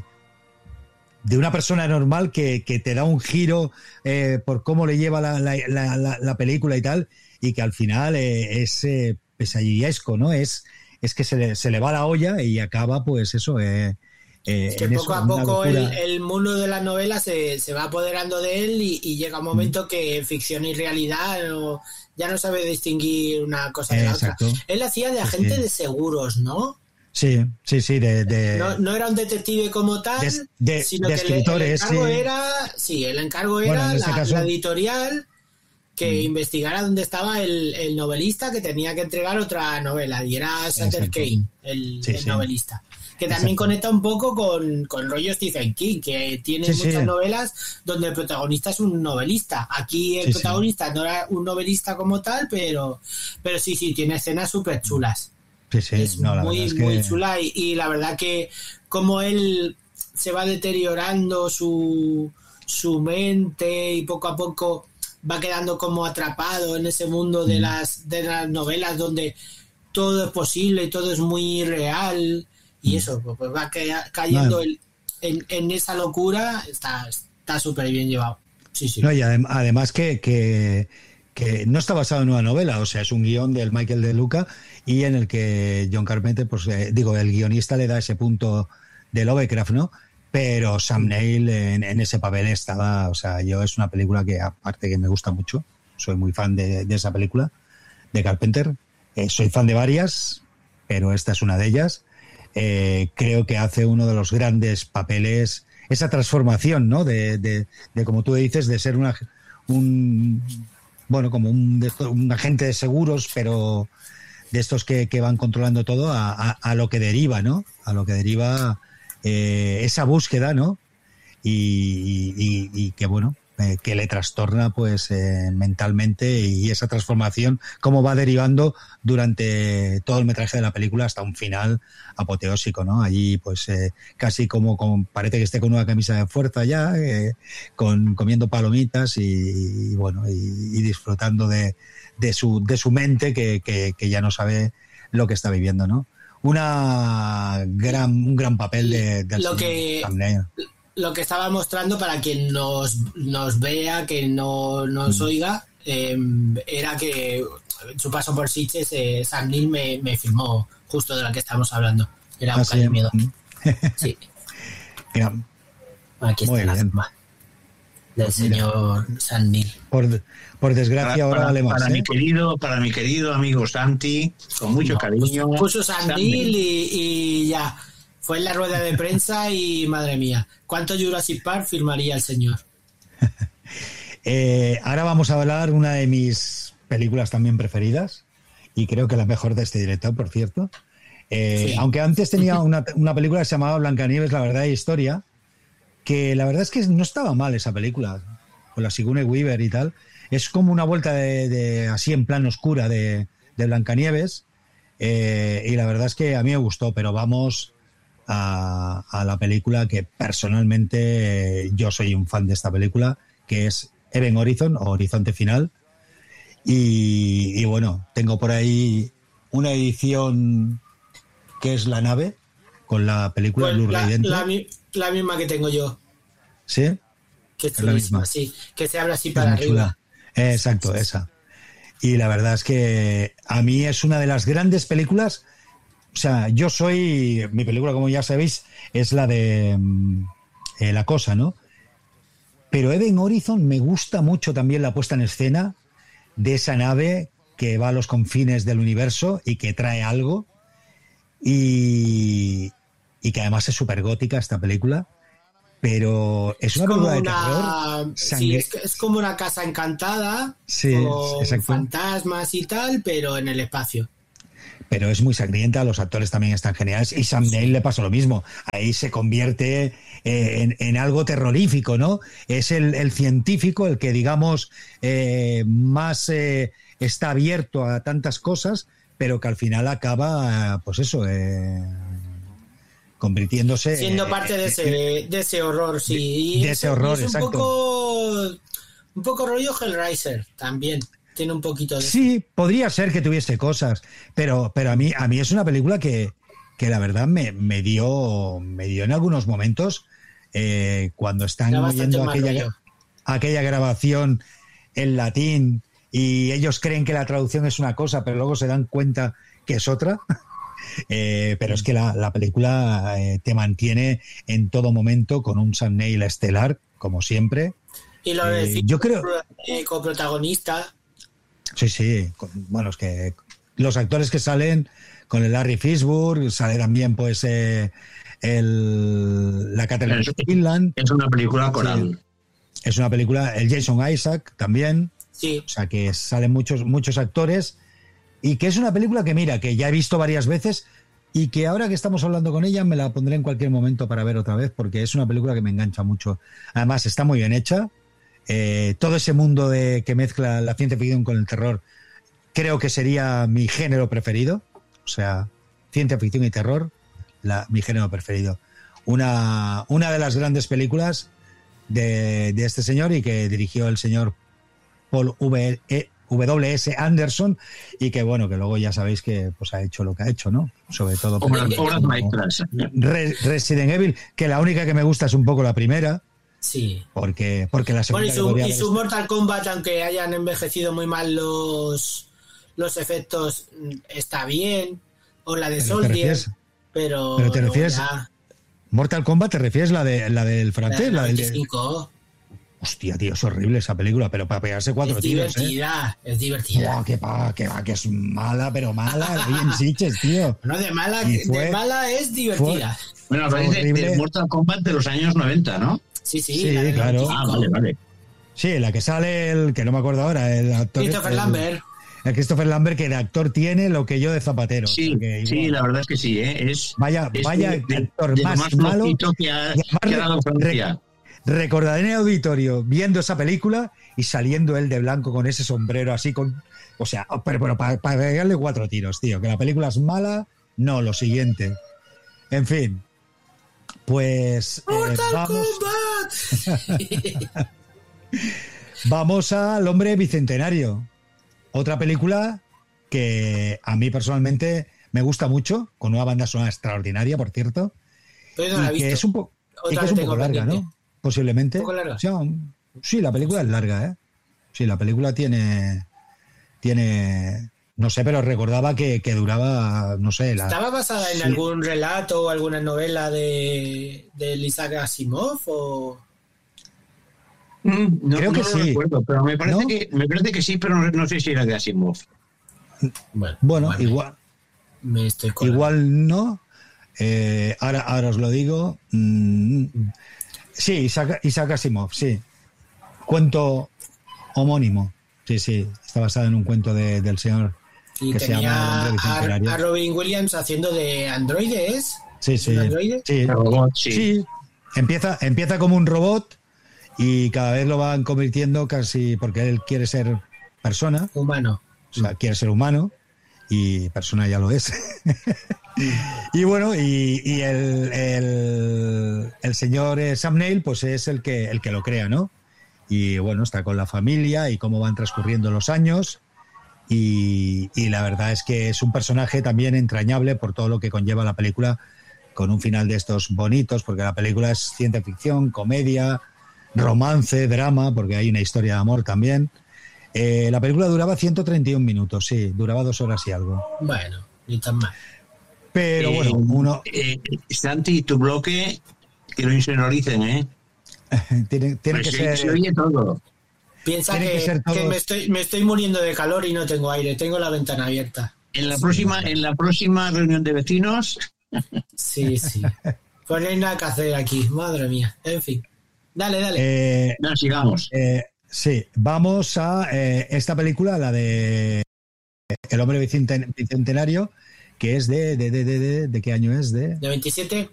de una persona normal que, que te da un giro eh, por cómo le lleva la, la, la, la, la película y tal, y que al final eh, es eh, pesadillesco, ¿no? Es, es que se le, se le va la olla y acaba, pues eso, eh, eh, Es que en poco eso, a en una poco el, locura. el mundo de la novela se, se va apoderando de él y, y llega un momento que ficción y realidad no- ya no sabe distinguir una cosa de la Exacto. otra. Él hacía de Sí, agente sí. de seguros, ¿no? Sí, sí, sí, de... de- No, no era un detective como tal, De- de- sino de que el- el, escritores, encargo sí. era, sí, el encargo Bueno, era en este la, caso- la editorial que Mm. investigara dónde estaba el, el novelista que tenía que entregar otra novela, y era Sutter Exacto. Kane, el, Sí, el sí. novelista. Que también Exacto. conecta un poco con, con rollo Stephen King, que tiene Sí, sí. muchas novelas donde el protagonista es un novelista. Aquí el Sí, sí. protagonista no era un novelista como tal, pero, pero sí, sí, tiene escenas súper chulas. Sí, sí, Es no, la muy, verdad es que... muy chula y, y la verdad que como él se va deteriorando su, su mente y poco a poco va quedando como atrapado en ese mundo de las, de las novelas donde todo es posible y todo es muy real y eso, pues va ca- cayendo No. el- en, en esa locura, está está súper bien llevado. Sí, sí. No, y adem- además que, que, que no está basado en una novela, o sea, es un guión del Michael De Luca y en el que John Carpenter, pues eh, digo, el guionista le da ese punto de Lovecraft, ¿no? Pero Sam Neill en, en ese papel estaba, o sea, yo es una película que aparte que me gusta mucho, soy muy fan de, de esa película de Carpenter, eh, soy fan de varias, pero esta es una de ellas. Eh, creo que hace uno de los grandes papeles, esa transformación, ¿no? De, de, de como tú dices, de ser una, un, bueno, como un, de estos- un agente de seguros, pero de estos que, que van controlando todo a, a, a lo que deriva, ¿no? A lo que deriva eh, esa búsqueda, ¿no? Y, y, y que, bueno, eh, que le trastorna pues eh, mentalmente, y esa transformación cómo va derivando durante todo el metraje de la película hasta un final apoteósico, ¿no? Allí pues eh, casi como, como parece que esté con una camisa de fuerza ya, eh, con comiendo palomitas y, y bueno, y, y disfrutando de, de su de su mente que, que, que ya no sabe lo que está viviendo, ¿no? Una gran un gran papel de, del Lo señor que- Sam Neill. Lo que estaba mostrando para quien nos, nos vea, que no nos Mm. oiga, eh, era que en su paso por Sitges, eh, Sam Neill me, me filmó justo de la que estamos hablando. Era Ah, un sí. de miedo. Sí, Mira, aquí Muy está la bien. firma del señor Sam Neill. por, por desgracia Para, ahora para- vale más, para mi ¿eh? querido, para mi querido amigo Santi, con mucho No, cariño. Puso Sam Sam Neill Neill. y, y ya. Fue en la rueda de prensa y, madre mía, ¿cuánto Jurassic Park firmaría el señor? eh, ahora vamos a hablar una de mis películas también preferidas, y creo que la mejor de este director, por cierto. Eh, sí. Aunque antes tenía una, una película que se llamaba Blancanieves, la verdad y historia, que la verdad es que no estaba mal esa película, con la Sigourney Weaver y tal. Es como una vuelta de, de así en plan oscura de, de Blancanieves, eh, y la verdad es que a mí me gustó, pero vamos a, a la película que personalmente eh, yo soy un fan de esta película, que es Event Horizon o Horizonte Final. Y, y bueno, tengo por ahí una edición que es La Nave, con la película pues Blu-ray la, dentro. La, la misma que tengo yo. ¿Sí? Que es la misma, sí. Que se abre así para arriba. Chula. Eh, exacto, sí, esa. Y la verdad es que a mí es una de las grandes películas. O sea, yo soy... Mi película, como ya sabéis, es la de eh, La Cosa, ¿no? Pero Event Horizon me gusta mucho también la puesta en escena de esa nave que va a los confines del universo y que trae algo, y, y que además es súper gótica esta película, pero es una es película de una, terror. Sí, es, es como una casa encantada, sí, con exacto. fantasmas y tal, pero en el espacio. Pero es muy sangrienta, los actores también están geniales, y Sam Neill le pasa lo mismo, ahí se convierte eh, en, en algo terrorífico, ¿no? Es el, el científico el que, digamos, eh, más eh, está abierto a tantas cosas, pero que al final acaba, pues eso, eh, convirtiéndose... Siendo parte eh, de, ese, eh, de ese horror, sí. De, de ese horror, es un exacto. Poco, un poco rollo Hellraiser, también. Tiene un poquito de... Sí, podría ser que tuviese cosas, pero, pero a mí a mí es una película que, que la verdad me, me dio me dio en algunos momentos eh, cuando están oyendo aquella, aquella grabación en latín y ellos creen que la traducción es una cosa, pero luego se dan cuenta que es otra. eh, pero es que la, la película eh, te mantiene en todo momento con un Sam Neill estelar, como siempre. Y lo de eh, yo creo eh, coprotagonista. Sí, sí. Bueno, es que los actores que salen con el Larry Fishburne, sale también pues eh, el, la Catherine Quinlan. Es una película coral. Sí, es una película, el Jason Isaac también. Sí. O sea que salen muchos, muchos actores, y que es una película que mira, que ya he visto varias veces, y que ahora que estamos hablando con ella me la pondré en cualquier momento para ver otra vez, porque es una película que me engancha mucho. Además está muy bien hecha. Eh, todo ese mundo de que mezcla la ciencia ficción con el terror creo que sería mi género preferido, o sea, ciencia ficción y terror, la, mi género preferido. Una, una de las grandes películas de, de este señor, y que dirigió el señor Paul W S Anderson, y que bueno, que luego ya sabéis que pues ha hecho lo que ha hecho, ¿no? Sobre todo obras maestras. Resident Evil, que la única que me gusta es un poco la primera. Sí. Porque, porque la segunda... Bueno, y, su, y su Mortal Kombat, aunque hayan envejecido muy mal los, los efectos, está bien. O la de Soldier, pero... Pero te refieres... Ya... Mortal Kombat, ¿te refieres la de la del francés? La del veinticinco. Hostia, tío, es horrible esa película, pero para pegarse cuatro es tiros, divertida, ¿eh? Es divertida. Oh, que va, que va, que es mala, pero mala, bien siches, tío. No, de mala, fue, de mala es divertida. Fue, bueno, parece de Mortal Kombat de los años noventa, ¿no? Sí, sí, sí, claro. Ah, vale, vale. Sí, la que sale el, que no me acuerdo ahora, el actor. Christopher el, Lambert. El Christopher Lambert, que de actor tiene lo que yo de zapatero. Sí, o sea que, sí, la verdad es que sí, ¿eh? Es, vaya, es vaya de, actor de más, más malo. Que ha, que ha dado Francia. Re, recordaré en el auditorio viendo esa película y saliendo él de blanco con ese sombrero así con. O sea, pero, pero para, para pegarle cuatro tiros, tío. Que la película es mala, no, lo siguiente. En fin. Pues eh, vamos, vamos al Hombre Bicentenario, otra película que a mí personalmente me gusta mucho, con una banda sonora extraordinaria, por cierto, pero no y que es un, po y que es un poco larga, ¿no? Posiblemente. ¿Un poco larga? O sea, un, sí, la película es larga, ¿eh? Sí, la película tiene tiene no sé, pero recordaba que, que duraba, no sé... La... ¿Estaba basada en sí. algún relato o alguna novela de, de Isaac Asimov o...? Mm, no, Creo que no sí. Lo recuerdo, pero me parece, ¿No? que, me parece que sí, pero no, no sé si era de Asimov. Bueno, bueno igual... Me estoy igual no... Eh, ahora, ahora os lo digo. Mm, sí, Isaac, Isaac Asimov, sí. Cuento homónimo. Sí, sí. Está basado en un cuento de, del señor y que se llama tenía El hombre bicentenario. a, a Robin Williams haciendo de androide, ¿es? Sí, sí. ¿Un androide? Sí. Robot, sí. Sí. Empieza, empieza como un robot y cada vez lo van convirtiendo casi porque él quiere ser persona. Humano. O sea, quiere ser humano y persona ya lo es. Y bueno, y, y el, el, el señor Sam Neill pues es el que, el que lo crea, ¿no? Y bueno, está con la familia y cómo van transcurriendo los años y, y la verdad es que es un personaje también entrañable por todo lo que conlleva la película, con un final de estos bonitos, porque la película es ciencia ficción, comedia, romance, drama, porque hay una historia de amor también. Eh, la película duraba ciento treinta y un minutos, sí, duraba dos horas y algo. Bueno, ni tan mal. Pero bueno, Eh, uno... Eh, Santi, tu bloque, que lo insonoricen, ¿eh? tiene, tiene Pues que se, ser... se oye todo. Piensa Tiene que, que ser que todos- me, estoy, me estoy muriendo de calor y no tengo aire, tengo la ventana abierta. En la próxima, en la próxima reunión de vecinos, Sí, sí. Pues no hay nada que hacer aquí, madre mía. En fin. Dale, dale. Eh, no, sigamos. eh, sí, vamos a eh, esta película, la de El hombre bicenten- bicentenario, que es de de, de, de, de, ¿de qué año es? De, ¿De veintisiete?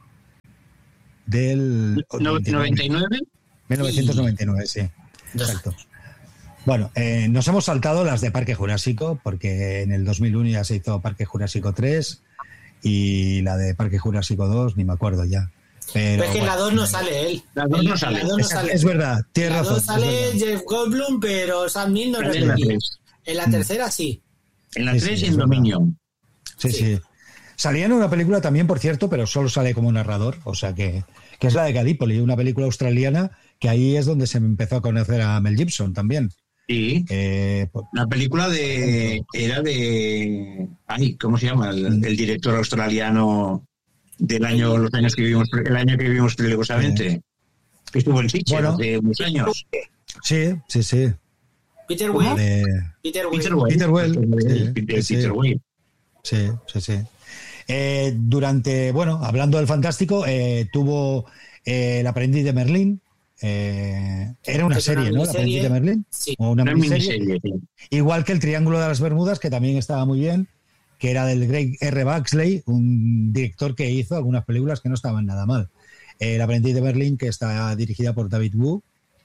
del No- noventa y nueve. mil novecientos noventa y nueve, sí. Dos Exacto. años. Bueno, eh, nos hemos saltado las de Parque Jurásico, porque en el dos mil uno ya se hizo Parque Jurásico tres y la de Parque Jurásico dos, ni me acuerdo ya. Pero, Pero es que en la bueno, dos no sale él. La dos En no sale. La dos no es, sale. es verdad, En tienes la razón. dos es sale verdad. Jeff Goldblum, pero Sam Neill no Sale en la repetía. tres. En la tercera sí. En la Sí, tres sí, y es en verdad. Dominion. Sí, Sí. sí. Salía en una película también, por cierto, pero solo sale como narrador, o sea que, que es la de Gallipoli, una película australiana, que ahí es donde se me empezó a conocer a Mel Gibson también. Sí. Eh, pues, La película de era de ay, ¿cómo se llama? El, el director australiano del año los años que vivimos el año que vivimos peligrosamente. Que estuvo en Sitges Bueno. hace unos años. sí, sí, sí. Peter La Weir. de- Peter Weir. Peter Weir. Peter Weir, sí, Peter, sí, Peter sí. Weir. Sí, sí, sí. Eh, durante, bueno, hablando del fantástico, eh, tuvo eh, El aprendiz de Merlín. Eh, era una Que es una serie, ¿no? El aprendiz miniserie. de Merlín. Sí. O una Una miniserie. miniserie, sí. Igual que El Triángulo de las Bermudas, que también estaba muy bien, que era del Greg R. Baxley, un director que hizo algunas películas que no estaban nada mal. El aprendiz de Berlín, que está dirigida por David Wu.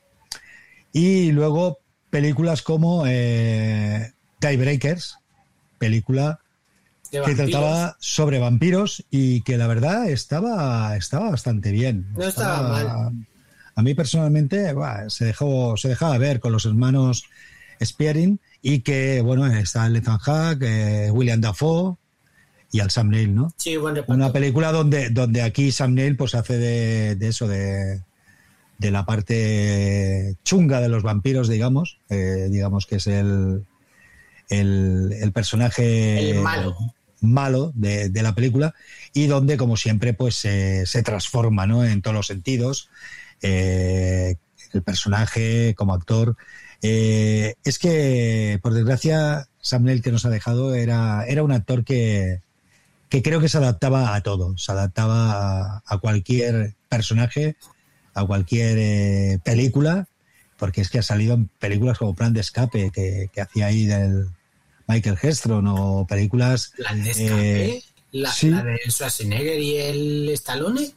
Y luego películas como eh, Tiebreakers, película De que vampiros. trataba sobre vampiros y que la verdad estaba, estaba bastante bien. No estaba mal. A mí personalmente buah, se dejó se dejaba ver con los hermanos Spearing y que, bueno, está el Ethan Hawke, eh, William Dafoe y al Sam Neill, ¿no? Sí, buen reparto. Una película donde, donde aquí Sam Neill pues hace de, de eso, de, de la parte chunga de los vampiros, digamos. Eh, digamos que es el, el, el personaje El malo. malo de, de la película y donde, como siempre, pues se, se transforma, ¿no? En todos los sentidos. Eh, el personaje como actor. Eh, es que, por desgracia, Sam Neill que nos ha dejado era, era un actor que, que creo que se adaptaba a todo, se adaptaba a, a cualquier personaje, a cualquier eh, película, porque es que ha salido en películas como Plan de Escape, que, que hacía ahí del Michael Hestron, o películas... Plan de Escape. eh, la, sí. la de Schwarzenegger y el Stallone.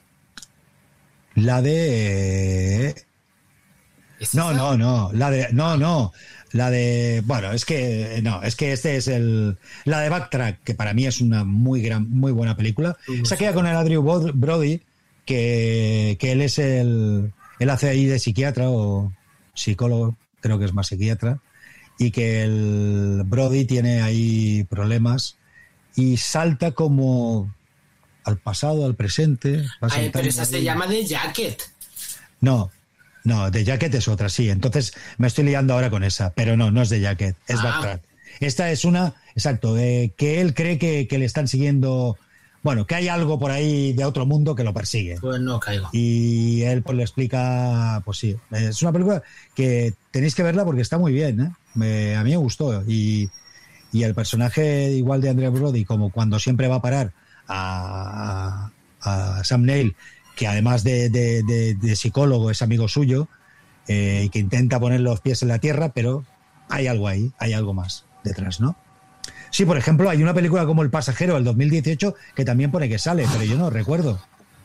La de... eh, ¿Es No, esa? no, no, la de... No, no, la de... Bueno, es que... No, es que este es el... La de Backtrack, que para mí es una muy gran, muy buena película. Mm, Esa queda con el Adrian Brody, que, que él es el... Él hace ahí de psiquiatra o psicólogo, creo que es más psiquiatra, y que el Brody tiene ahí problemas y salta como al pasado, al presente. va Ay, pero saltando esa se ahí. llama The Jacket. No, no, The Jacket es otra, sí. Entonces me estoy liando ahora con esa, pero no, no es The Jacket, es Ah. Backtrack. Esta es una, exacto, de que él cree que, que le están siguiendo, bueno, que hay algo por ahí de otro mundo que lo persigue. Pues no caigo. Y él pues le explica, pues sí, es una película que tenéis que verla porque está muy bien, ¿eh? Me- a mí me gustó. Y, y el personaje igual de Andrea Brody, como cuando siempre va a parar a, a Sam Neill, que además de, de, de, de psicólogo es amigo suyo, eh, y que intenta poner los pies en la tierra, pero hay algo ahí, hay algo más detrás, ¿no? Sí, por ejemplo, hay una película como El pasajero, del dos mil dieciocho, que también pone que sale, pero yo no recuerdo.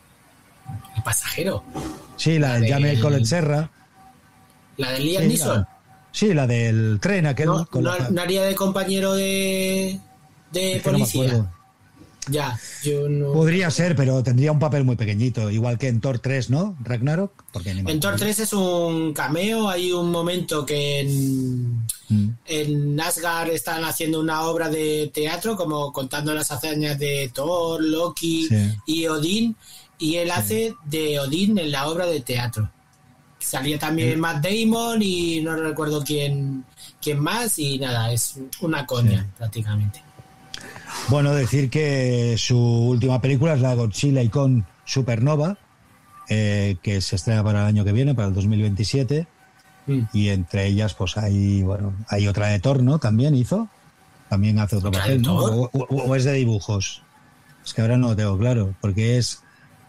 ¿El pasajero? Sí, la, la de Jaume Collet Serra. ¿La de Liam sí, Neeson? La, sí, la del tren aquel. No, con no, la... no haría de compañero de, de es que policía. No ya, yo no... Podría ser, pero tendría un papel muy pequeñito, igual que en Thor tres, ¿no? Ragnarok. Porque ni en Thor tres es un cameo, hay un momento que en, mm. en Asgard están haciendo una obra de teatro, como contando las hazañas de Thor, Loki sí. y Odín, y él sí. hace de Odín en la obra de teatro. Salía también sí. Matt Damon y no recuerdo quién, quién más, y nada, es una coña sí. prácticamente. Bueno, decir que su última película es la Godzilla y Kong Supernova, eh, que se estrena para el año que viene, para el dos mil veintisiete, mm. y entre ellas pues hay, bueno, hay otra de Thor, ¿no? También hizo, también hace otro papel, ¿no? O, o, o es de dibujos. Es que ahora no lo tengo claro, porque es...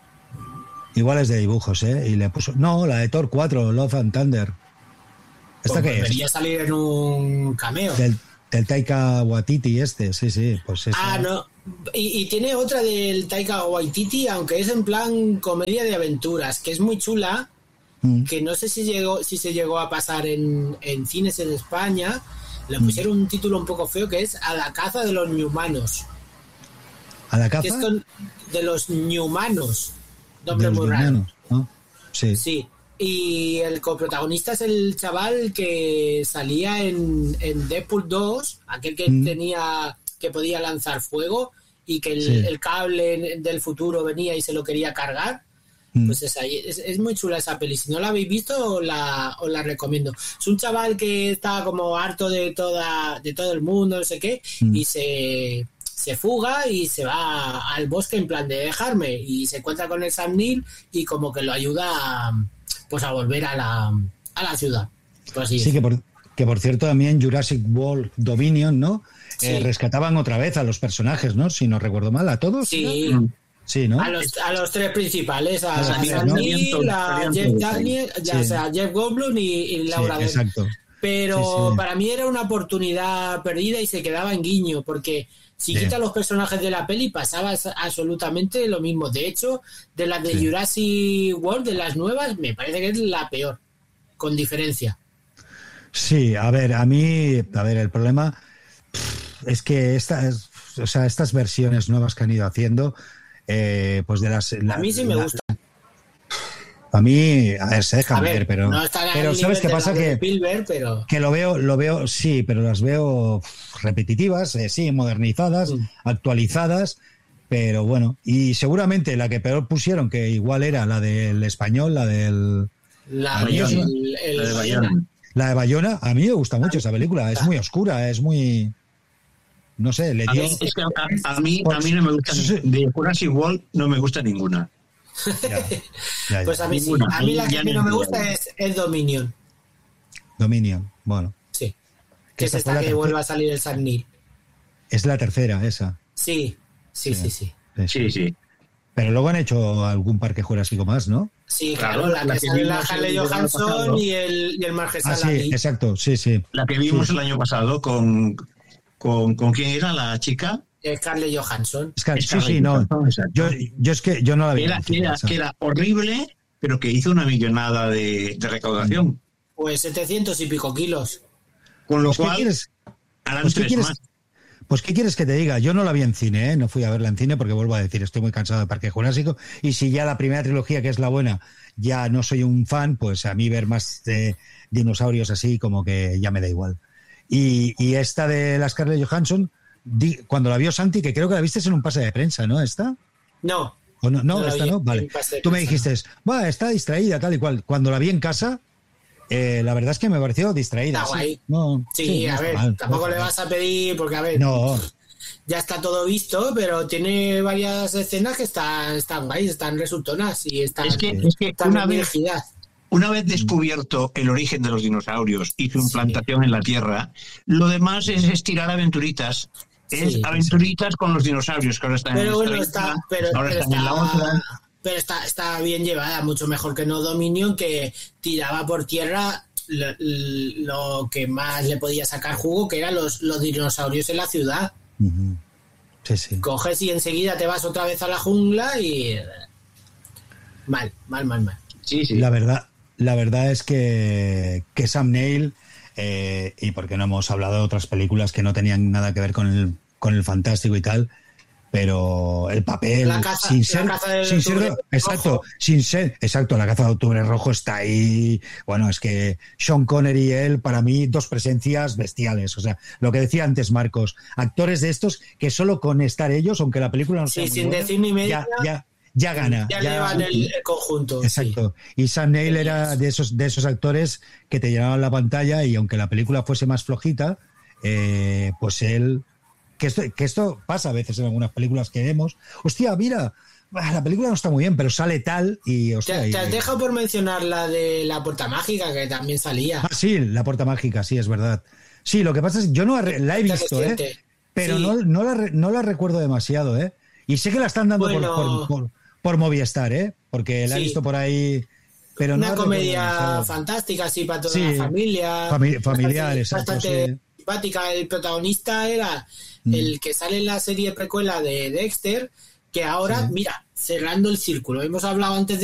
Igual es de dibujos, ¿eh? Y le puso... No, la de Thor cuatro, Love and Thunder. ¿Esta pues qué es? Debería salir en un cameo. Del, del Taika Waititi este, sí, sí. Pues esa... Ah, no. Y, y tiene otra del Taika Waititi, aunque es en plan comedia de aventuras, que es muy chula, mm. que no sé si llegó si se llegó a pasar en, en cines en España. Le pusieron mm. un título un poco feo, que es A la caza de los Newmanos. ¿A la caza? Que es con, de los Newmanos. Nombre muy raro. ¿No? Sí. Sí. Y el coprotagonista es el chaval que salía en, en Deadpool dos, aquel que mm. tenía que podía lanzar fuego y que el, sí. el cable del futuro venía y se lo quería cargar. Mm. Pues es, ahí, es, es muy chula esa peli. Si no la habéis visto, os la, os la recomiendo. Es un chaval que está como harto de toda de todo el mundo, no sé qué, mm. y se... se fuga y se va al bosque en plan de dejarme, y se encuentra con el Sam Neill y como que lo ayuda a, pues a volver a la, a la ciudad. Pues sí, sí que, por, que por cierto también Jurassic World Dominion, ¿no? Sí. Eh, rescataban otra vez a los personajes, ¿no? Si no recuerdo mal, a todos. Sí, ¿no? Sí, ¿no? A los, a los tres principales, a, a Sam ¿no? Neill, a Jeff Daniel, ya, sí. o sea, Jeff Goldblum y, y Laura sí, exacto. Pero sí, sí. para mí era una oportunidad perdida y se quedaba en guiño, porque si Bien. quitas los personajes de la peli pasaba absolutamente lo mismo. De hecho, de las de sí. Jurassic World, de las nuevas, me parece que es la peor, con diferencia. Sí, a ver, a mí, a ver, el problema es que estas, o sea, estas versiones nuevas que han ido haciendo, eh, pues de las... La, a mí sí me la, gusta. A mí, a ver, se dejan ver, ver, pero, no pero ¿sabes qué pasa? Que, Spielberg, pero... que lo veo, lo veo, sí, pero las veo repetitivas, eh, sí, modernizadas, mm. actualizadas, pero bueno, y seguramente la que peor pusieron, que igual era la del español, la del... La, el, el, el, la de Bayona. La de Bayona, a mí me gusta mucho esa película, es muy oscura, es muy... No sé, le dio... A mí, es que a, a, mí, a mí no me gusta, de Jurassic World no me gusta ninguna. Ya, ya, ya. Pues a mí sí, a mí la que no me gusta es, es Dominion. Dominion, bueno. Sí, que es esta que vuelva a salir el Sam Neill. Es la tercera, esa. Sí, sí, sí, sí. Sí, sí. sí. Pero luego han hecho algún parque jurásico más, ¿no? Sí, claro, la, la que sale la Harley Johansson y el, y el Mahershala Ali. Ah, sí, exacto, sí, sí. La que vimos sí. el año pasado con, con... ¿Con quién era la chica? Scarlett Johansson. Scar- sí, sí, no. Yo, yo es que yo no la vi. Era, que, era, que era horrible, pero que hizo una millonada de, de recaudación. Pues setecientos y pico kilos. Con lo pues cual, quieres, harán pues tres quieres, más. Pues ¿qué quieres que te diga? Yo no la vi en cine, ¿eh? No fui a verla en cine porque vuelvo a decir, estoy muy cansado de Parque Jurásico, y si ya la primera trilogía, que es la buena, ya no soy un fan, pues a mí ver más de dinosaurios así como que ya me da igual. Y, y esta de la Scarlett Johansson, di, cuando la vio Santi, que creo que la viste en un pase de prensa, ¿no? ¿Esta? No. ¿O no, no, no esta no? Vale. Tú me dijiste, bueno, está distraída, tal y cual. Cuando la vi en casa, eh, la verdad es que me pareció distraída. Está guay. Sí, no, sí, sí a no ver, mal, tampoco no, le vas a pedir, porque a ver, no. ya está todo visto, pero tiene varias escenas que están, están guays, están resultonas y están, es que, es que están una bien vez, elegidas. Una vez descubierto el origen de los dinosaurios y su implantación sí. en la Tierra, lo demás es estirar aventuritas. es Sí, Aventuritas con los dinosaurios, que ahora están pero en bueno, esta está, isla, pero, ahora pero están en la está, otra. pero está, está bien llevada, mucho mejor que No Dominion, que tiraba por tierra lo, lo que más le podía sacar jugo, que eran los, los dinosaurios en la ciudad. Uh-huh. Sí, sí. Coges y enseguida te vas otra vez a la jungla y mal, mal, mal, mal. Sí, sí. La verdad, la verdad es que, que Sam Neill, eh, y porque no hemos hablado de otras películas que no tenían nada que ver con el, con el fantástico y tal, pero el papel, La caza- sin la ser, caza del sin ser, octubre exacto, rojo. sin ser, exacto, la caza de octubre rojo está ahí. Bueno, es que Sean Connery y él, para mí, dos presencias bestiales. O sea, lo que decía antes Marcos, actores de estos que solo con estar ellos, aunque la película no sea Sí, muy sin buena, decir ni media, ya, ya, ya gana. ya llevan el, el conjunto. Exacto. Y Sam Neill era de esos, de esos actores que te llenaban la pantalla y aunque la película fuese más flojita, eh, pues él... Que esto, que esto pasa a veces en algunas películas que vemos. Hostia, mira, la película no está muy bien, pero sale tal y... Hostia, Te, te has y- dejado por mencionar la de La Puerta Mágica, que también salía. Ah, sí, La Puerta Mágica, sí, es verdad. Sí, lo que pasa es que yo no la he Está visto, ¿eh? reciente. Pero Sí. no, no, la, re- no la recuerdo demasiado, ¿eh? Y sé que la están dando por- Bueno. por, por, por Movistar, ¿eh? Porque la he Sí. visto por ahí... Pero no Una la recuerdo comedia demasiado. fantástica, así, para toda Sí. la familia. Fami- familiar, Bastante- exacto, Bastante sí. simpática. El protagonista era Mm. el que sale en la serie precuela de Dexter, que ahora, Sí. mira, cerrando el círculo. Hemos hablado antes de